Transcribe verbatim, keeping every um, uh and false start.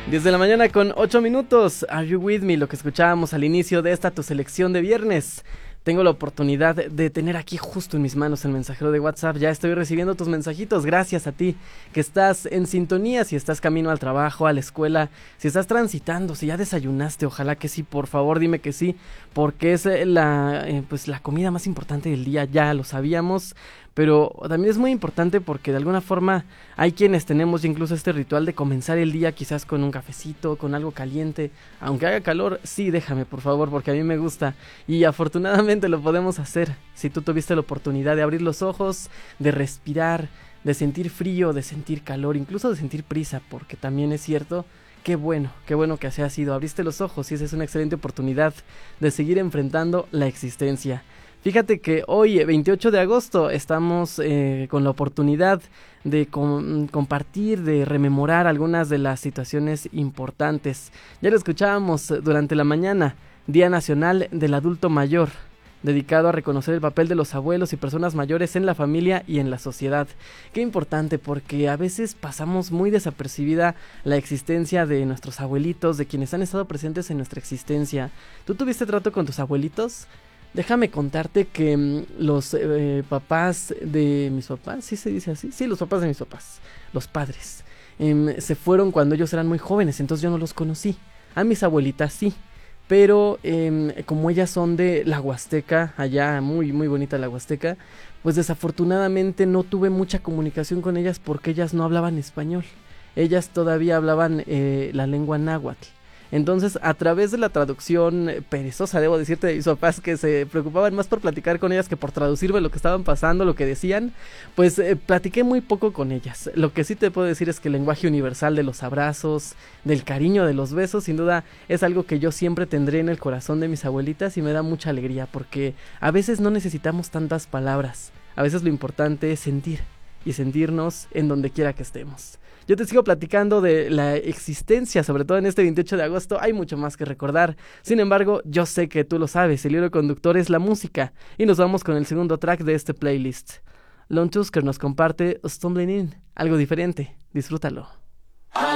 diez de la mañana con ocho minutos. Are You With Me? Lo que escuchábamos al inicio de esta tu selección de viernes. Tengo la oportunidad de tener aquí justo en mis manos el mensajero de WhatsApp. Ya estoy recibiendo tus mensajitos. Gracias a ti que estás en sintonía. Si estás camino al trabajo, a la escuela, si estás transitando, si ya desayunaste, ojalá que sí. Por favor, dime que sí, porque es la, eh, pues la comida más importante del día. Ya lo sabíamos, pero también es muy importante porque de alguna forma hay quienes tenemos incluso este ritual de comenzar el día quizás con un cafecito, con algo caliente. Aunque haga calor, sí, déjame por favor, porque a mí me gusta. Y afortunadamente lo podemos hacer. Si tú tuviste la oportunidad de abrir los ojos, de respirar, de sentir frío, de sentir calor, incluso de sentir prisa, porque también es cierto. Qué bueno, qué bueno que así ha sido. Abriste los ojos y esa es una excelente oportunidad de seguir enfrentando la existencia. Fíjate que hoy, veintiocho de agosto, estamos eh, con la oportunidad de com- compartir, de rememorar algunas de las situaciones importantes. Ya lo escuchábamos durante la mañana, Día Nacional del Adulto Mayor, dedicado a reconocer el papel de los abuelos y personas mayores en la familia y en la sociedad. Qué importante, porque a veces pasamos muy desapercibida la existencia de nuestros abuelitos, de quienes han estado presentes en nuestra existencia. ¿Tú tuviste trato con tus abuelitos? Déjame contarte que mmm, los eh, papás de mis papás, ¿sí se dice así? Sí, los papás de mis papás, los padres, eh, se fueron cuando ellos eran muy jóvenes, entonces yo no los conocí. A mis abuelitas sí, pero eh, como ellas son de la Huasteca, allá muy muy bonita la Huasteca, pues desafortunadamente no tuve mucha comunicación con ellas porque ellas no hablaban español. Ellas todavía hablaban eh, la lengua náhuatl. Entonces, a través de la traducción perezosa, debo decirte, de mis papás, que se preocupaban más por platicar con ellas que por traducirme lo que estaban pasando, lo que decían, pues eh, platiqué muy poco con ellas. Lo que sí te puedo decir es que el lenguaje universal de los abrazos, del cariño, de los besos, sin duda es algo que yo siempre tendré en el corazón de mis abuelitas y me da mucha alegría, porque a veces no necesitamos tantas palabras, a veces lo importante es sentir y sentirnos en donde quiera que estemos. Yo te sigo platicando de la existencia, sobre todo en este veintiocho de agosto, hay mucho más que recordar. Sin embargo, yo sé que tú lo sabes, el hilo conductor es la música. Y nos vamos con el segundo track de este playlist. Lone Tusker nos comparte Stumbling In, algo diferente, disfrútalo.